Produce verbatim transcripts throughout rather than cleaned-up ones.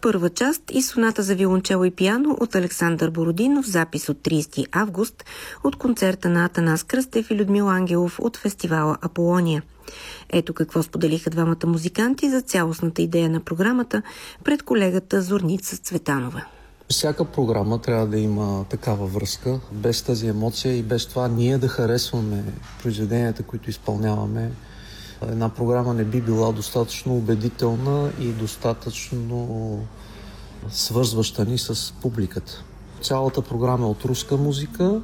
първа част и соната за виолончело и пиано от Александър Бородинов, запис от тридесети август от концерта на Атанас Кръстев и Людмила Ангелов от фестивала Аполония. Ето какво споделиха двамата музиканти за цялостната идея на програмата пред колегата Зорница Цветанова. Всяка програма трябва да има такава връзка. Без тази емоция и без това ние да харесваме произведенията, които изпълняваме, една програма не би била достатъчно убедителна и достатъчно свързваща ни с публиката. Цялата програма е от руска музика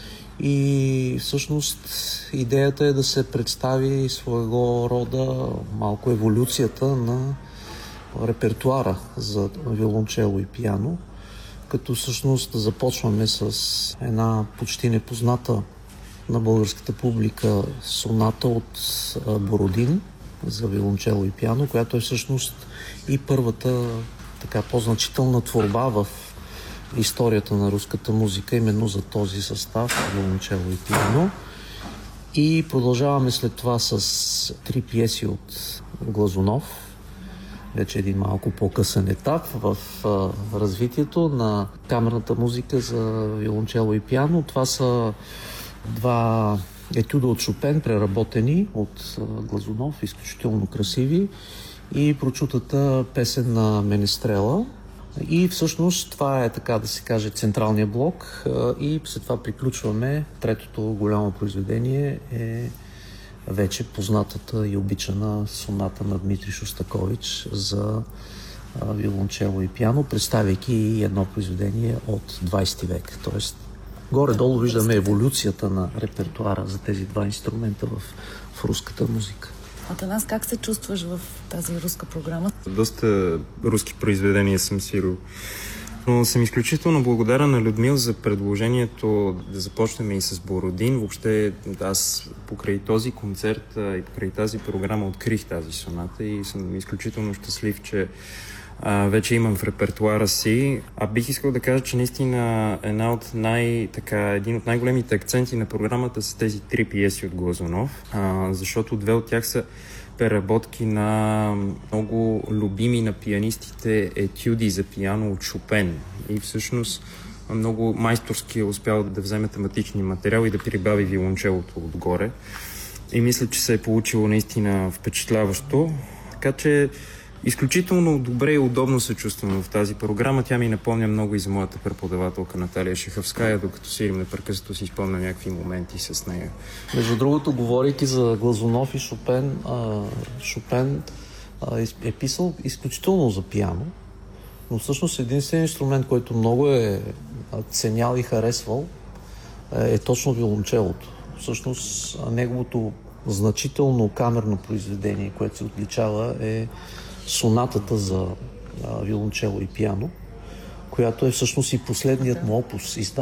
и всъщност идеята е да се представи своего рода малко еволюцията на репертуара за виолончело и пиано, като всъщност започваме с една почти непозната на българската публика соната от Бородин за виолончело и пиано, която е всъщност и първата така по-значителна творба в историята на руската музика, именно за този състав виолончело и пиано. И продължаваме след това с три пиеси от Глазунов, вече един малко по-късен етап в а, развитието на камерната музика за виолончело и пиано. Това са два етюда от Шопен, преработени от Глазунов, изключително красиви, и прочутата песен на Менестрела. И всъщност това е, така да се каже, централния блок, и след това приключваме. Третото голямо произведение е вече познатата и обичана соната на Дмитрий Шостакович за виолончело и пиано, представяйки и едно произведение от двадесети век. Тоест, горе-долу виждаме еволюцията на репертуара за тези два инструмента в, в руската музика. Атанас, как се чувстваш в тази руска програма? Доста руски произведения съм свирил. Но съм изключително благодарен на Людмил за предложението да започнем и с Бородин. Въобще аз покрай този концерт и покрай тази програма открих тази соната и съм изключително щастлив, че а, вече имам в репертуара си. А бих искал да кажа, че наистина една от най, така, един от най-големите акценти на програмата са тези три пиеси от Глазунов, а, защото две от тях са преработки на много любими на пианистите етюди за пиано от Шопен. И всъщност много майсторски е успял да вземе тематични материал и да прибави виолончелото отгоре. И мисля, че се е получило наистина впечатляващо. Така че изключително добре и удобно се чувствам в тази програма. Тя ми напомня много и за моята преподавателка Наталия Шехавская, докато свирим непрекъснато си изпълня някакви моменти с нея. Между другото, говорейки за Глазунов и Шопен, а, Шопен а, е писал изключително за пиано, но всъщност единствен инструмент, който много е ценял и харесвал, е, е точно виолончелото. Всъщност неговото значително камерно произведение, което се отличава, е сонатата за а, виолончело и пиано, която е всъщност и последният му опус,